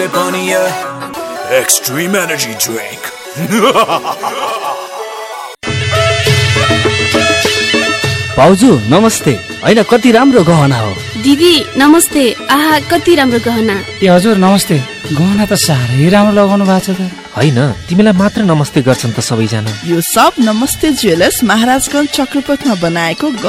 Extreme energy drink. भाउजू नमस्ते। हैन कति राम्रो गहना हो। दिदी नमस्ते। आहा कति राम्रो गहना। ए हजुर नमस्ते। गहना त साह्रै राम्रो लगाउनु भएको छ त। हैन तिमीलाई मात्र नमस्ते गर्छन् त सबैजना। यो सब नमस्ते ज्वेलर्स महाराजगञ्ज चक्रपथमा बनाएको